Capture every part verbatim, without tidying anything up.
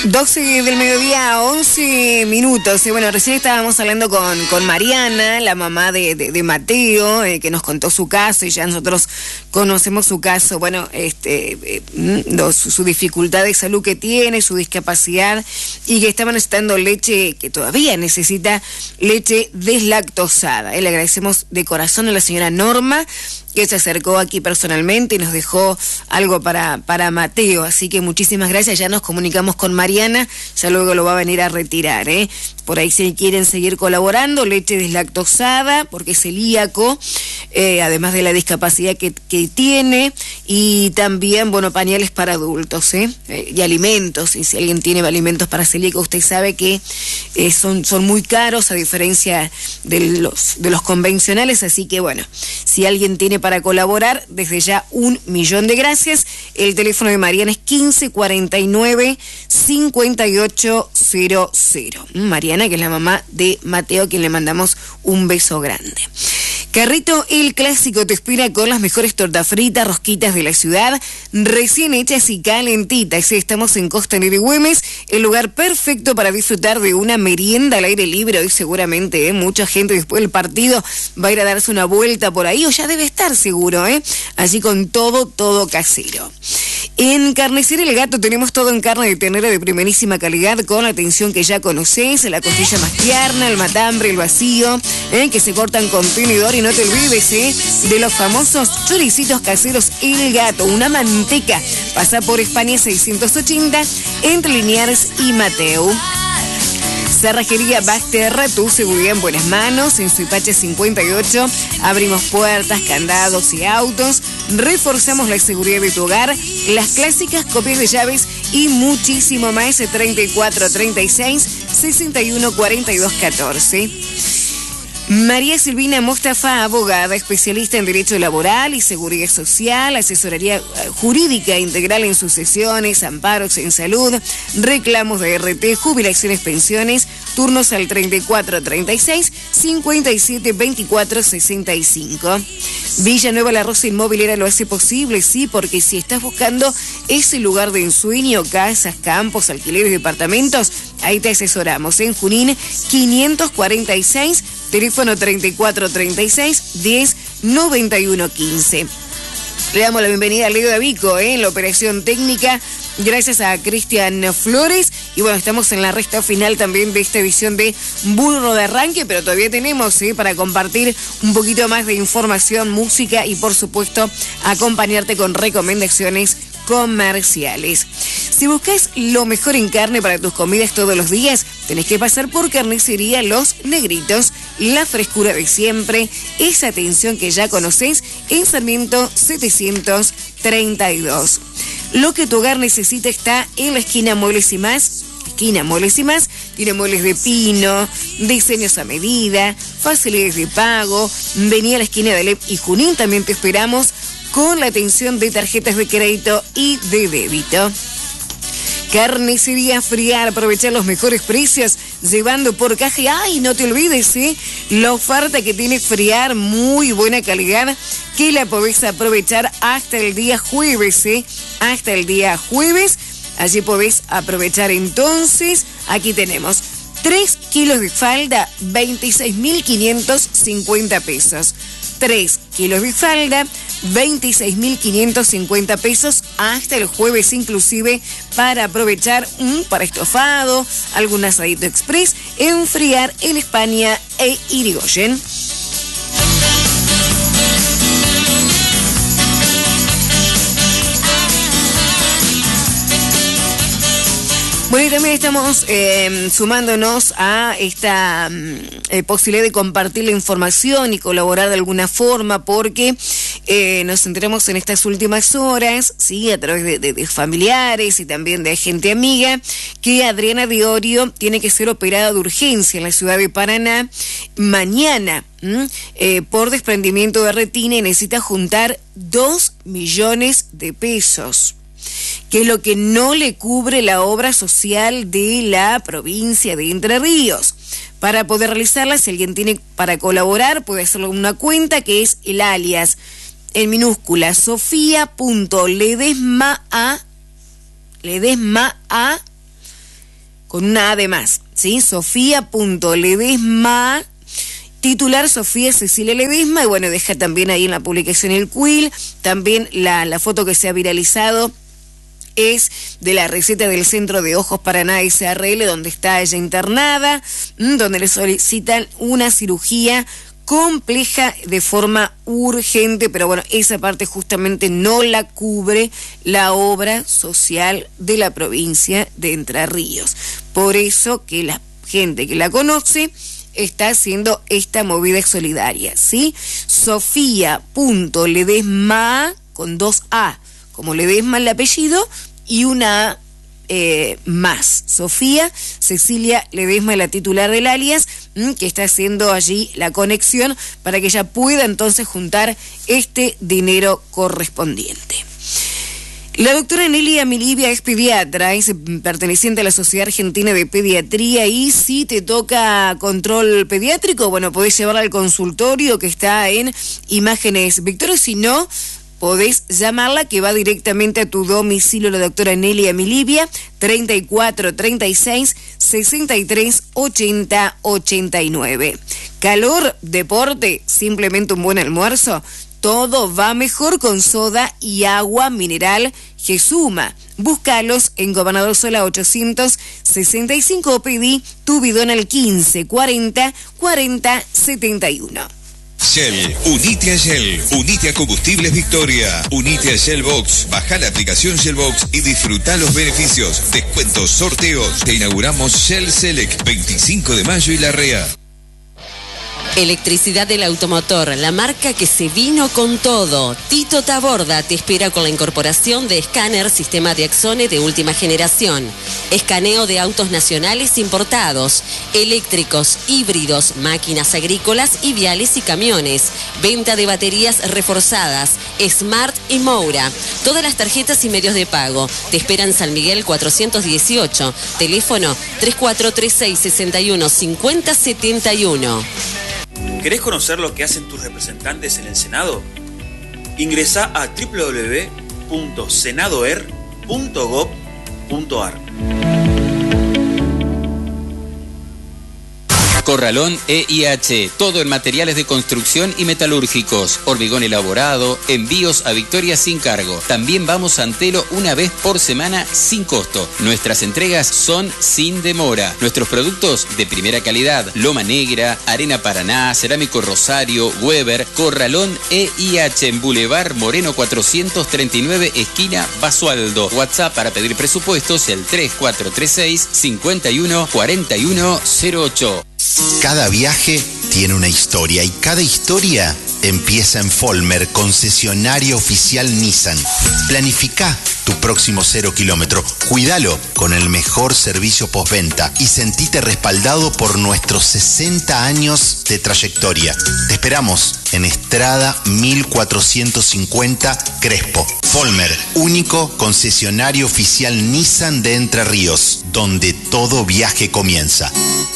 doce del mediodía, once minutos. Y bueno, recién estábamos hablando con, con Mariana, la mamá de, de, de Mateo, eh, que nos contó su caso y ya nosotros conocemos su caso. Bueno, este, eh, los, su dificultad de salud que tiene, su discapacidad y que estaba necesitando leche, que todavía necesita leche deslactosada. Eh, le agradecemos de corazón a la señora Norma, que se acercó aquí personalmente y nos dejó algo para, para Mateo. Así que muchísimas gracias. Ya nos comunicamos con Mariana, ya luego lo va a venir a retirar, ¿eh? Por ahí si quieren seguir colaborando, leche deslactosada, porque es celíaco, eh, además de la discapacidad que, que tiene, y también, bueno, pañales para adultos, ¿eh? Eh, y alimentos, y si alguien tiene alimentos para celíaco, usted sabe que eh, son, son muy caros a diferencia de los, de los convencionales, así que bueno, si alguien tiene para colaborar, desde ya un millón de gracias. El teléfono de Mariana es quince cuarenta y nueve, cincuenta y ocho cero cero. Mariana, que es la mamá de Mateo, a quien le mandamos un beso grande. Carrito El Clásico te espera con las mejores tortas fritas, rosquitas de la ciudad, recién hechas y calentitas. Estamos en Costanera y Güemes, el lugar perfecto para disfrutar de una merienda al aire libre. Hoy seguramente ¿eh? mucha gente después del partido va a ir a darse una vuelta por ahí, o ya debe estar seguro, ¿eh? Allí con todo, todo casero. En Carnicería El Gato tenemos todo en carne de ternera de primerísima calidad, con atención que ya conocés, la costilla más tierna, el matambre, el vacío, ¿eh? que se cortan con tenedor. Y no te olvides ¿eh? de los famosos choricitos caseros El Gato, una manteca. Pasa por España seiscientos ochenta, entre Liniers y Mateo. Cerrajería Basterra, tu seguridad en buenas manos. En Suipache cincuenta y ocho abrimos puertas, candados y autos. Reforzamos la seguridad de tu hogar, las clásicas copias de llaves y muchísimo más. treinta y cuatro treinta y seis, sesenta y uno cuarenta y dos catorce. María Silvina Mostafa, abogada, especialista en Derecho Laboral y Seguridad Social, asesoría jurídica integral en sucesiones, amparos en salud, reclamos de R T, jubilaciones, pensiones, turnos al treinta y cuatro treinta y seis, cincuenta y siete veinticuatro sesenta y cinco. Villanueva La Rosa Inmobiliaria lo hace posible, sí, porque si estás buscando ese lugar de ensueño, casas, campos, alquileres, departamentos, ahí te asesoramos. En Junín quinientos cuarenta y seis, teléfono treinta y cuatro treinta y seis, diez noventa y uno quince. Le damos la bienvenida a Leo Davico ¿eh? en la operación técnica, gracias a Cristian Flores. Y bueno, estamos en la recta final también de esta edición de Burro de Arranque, pero todavía tenemos ¿eh? para compartir un poquito más de información, música y por supuesto acompañarte con recomendaciones comerciales. Si buscas lo mejor en carne para tus comidas todos los días, tenés que pasar por Carnicería Los Negritos, la frescura de siempre, esa atención que ya conocés en Sarmiento setecientos treinta y dos. Lo que tu hogar necesita está en la esquina Muebles y Más. Esquina Muebles y Más tiene muebles de pino, diseños a medida, facilidades de pago. Vení a la esquina de Alep y Junín, también te esperamos con la atención de tarjetas de crédito y de débito. Carnicería Friar, aprovechar los mejores precios llevando por caja. Y ay, no te olvides, ¿eh? la oferta que tiene Friar, muy buena calidad, que la podés aprovechar hasta el día jueves, ¿eh? hasta el día jueves. Allí podés aprovechar entonces. Aquí tenemos tres kilos de falda, veintiséis mil quinientos cincuenta pesos. tres kilos de falda, veintiséis mil quinientos cincuenta pesos hasta el jueves inclusive, para aprovechar un para estofado, algún asadito express, enfriar en España e Irigoyen. Bueno, y también estamos eh, sumándonos a esta eh, posibilidad de compartir la información y colaborar de alguna forma, porque eh, nos enteramos en estas últimas horas, sí, a través de, de, de familiares y también de gente amiga, que Adriana Diorio tiene que ser operada de urgencia en la ciudad de Paraná mañana eh, por desprendimiento de retina, y necesita juntar dos millones de pesos. Que es lo que no le cubre la obra social de la provincia de Entre Ríos. Para poder realizarla, si alguien tiene para colaborar, puede hacerlo en una cuenta que es el alias, en minúscula, sofía punto ledesma a, ledesma a con una A de más, ¿sí? Sofía.ledesma, titular Sofía Cecilia Ledesma, y bueno, deja también ahí en la publicación el quill, también la, la foto que se ha viralizado es de la receta del Centro de Ojos Paraná S R L, donde está ella internada, donde le solicitan una cirugía compleja de forma urgente, pero bueno, esa parte justamente no la cubre la obra social de la provincia de Entre Ríos. Por eso que la gente que la conoce está haciendo esta movida solidaria, ¿sí? Sofía.ledesma con dos A, como Ledesma el apellido, y una A eh, más. Sofía Cecilia Ledesma, la titular del alias, mmm, que está haciendo allí la conexión para que ella pueda entonces juntar este dinero correspondiente. La doctora Nelia Milibia es pediatra, es perteneciente a la Sociedad Argentina de Pediatría, y si te toca control pediátrico, bueno, podés llevarla al consultorio que está en Imágenes Victoria, si no, podés llamarla, que va directamente a tu domicilio, la doctora Nelia Milibia, treinta y cuatro, treinta y seis, sesenta y tres, ochenta, ochenta y nueve. Calor, deporte, simplemente un buen almuerzo. Todo va mejor con soda y agua mineral Gesuma. Búscalos en Gobernador Sola ochocientos sesenta y cinco, o pedí tu bidón al quince, cuarenta, cuarenta, setenta y uno. Shell, unite a Shell, unite a Combustibles Victoria, unite a Shell Box, baja la aplicación Shell Box y disfruta los beneficios, descuentos, sorteos. Te inauguramos Shell Select, veinticinco de mayo y Larrea. Electricidad del Automotor, la marca que se vino con todo. Tito Taborda te espera con la incorporación de escáner sistema de Axone de última generación. Escaneo de autos nacionales importados, eléctricos, híbridos, máquinas agrícolas y viales y camiones. Venta de baterías reforzadas, Smart y Moura. Todas las tarjetas y medios de pago. Te esperan San Miguel cuatrocientos dieciocho. Teléfono tres cuatro tres seis, seis uno, cinco cero siete uno. ¿Querés conocer lo que hacen tus representantes en el Senado? Ingresá a doble u doble u doble u punto senadoer punto gob punto ar. Corralón E I H, todo en materiales de construcción y metalúrgicos, hormigón elaborado, envíos a Victoria sin cargo. También vamos a Antelo una vez por semana sin costo. Nuestras entregas son sin demora. Nuestros productos de primera calidad, Loma Negra, Arena Paraná, Cerámico Rosario, Weber. Corralón E I H en Boulevard Moreno cuatrocientos treinta y nueve, esquina Basualdo. WhatsApp para pedir presupuestos el tres cuatro tres seis, cinco uno, cuatro uno cero ocho. Cada viaje tiene una historia y cada historia empieza en Folmer, concesionario oficial Nissan. Planifica tu próximo cero kilómetro, cuídalo con el mejor servicio postventa y sentite respaldado por nuestros sesenta años de trayectoria. Te esperamos en Estrada mil cuatrocientos cincuenta, Crespo. Folmer, único concesionario oficial Nissan de Entre Ríos, donde todo viaje comienza.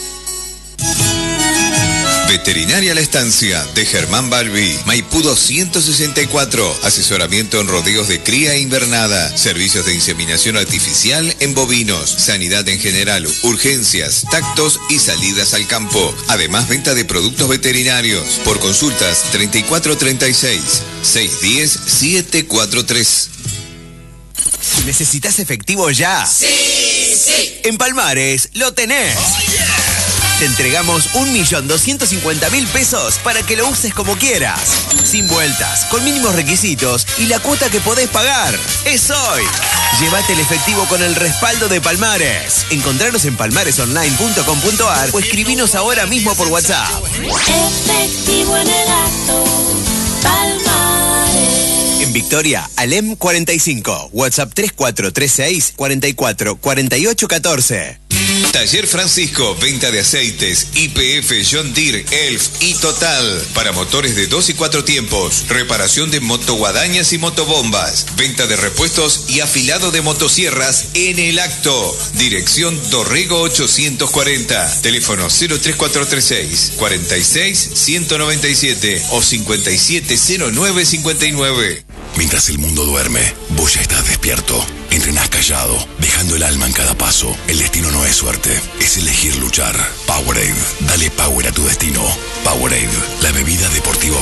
Veterinaria La Estancia, de Germán Balbi, Maipú doscientos sesenta y cuatro, asesoramiento en rodeos de cría e invernada, servicios de inseminación artificial en bovinos, sanidad en general, urgencias, tactos y salidas al campo. Además, venta de productos veterinarios. Por consultas treinta y cuatro treinta y seis, seiscientos diez, setecientos cuarenta y tres. ¿Necesitas efectivo ya? ¡Sí, sí! En Palmares lo tenés. Oh, yeah. Te entregamos un millón doscientos cincuenta mil pesos para que lo uses como quieras. Sin vueltas, con mínimos requisitos y la cuota que podés pagar. ¡Es hoy! Llévate el efectivo con el respaldo de Palmares. Encontranos en palmares online punto com punto ar o escribinos ahora mismo por WhatsApp. Efectivo en el acto, Palmares. En Victoria, Alem cuarenta y cinco. WhatsApp tres cuatro tres seis, cuarenta y cuatro, cuarenta y ocho catorce. Taller Francisco, venta de aceites, Y P F, John Deere, Elf y Total, para motores de dos y cuatro tiempos, reparación de motoguadañas y motobombas, venta de repuestos y afilado de motosierras en el acto. Dirección Dorrego ochocientos cuarenta, teléfono cero tres cuatro tres seis, cuarenta y seis, ciento noventa y siete o cincuenta y siete, cero nueve cincuenta y nueve. Mientras el mundo duerme, vos ya estás despierto. En entrenás callado, dejando el alma en cada paso. El destino no es suerte, es elegir luchar. Powerade, dale power a tu destino. Powerade, la bebida deportiva